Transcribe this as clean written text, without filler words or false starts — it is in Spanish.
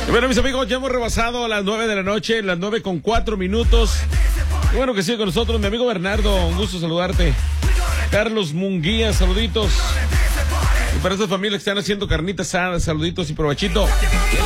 Bueno, mis amigos, ya hemos rebasado a las 9 de la noche, las 9:04. Y bueno, que sigue con nosotros mi amigo Bernardo, un gusto saludarte. Carlos Munguía, saluditos. Y para estas familias que están haciendo carnitas asadas, saluditos y provechito.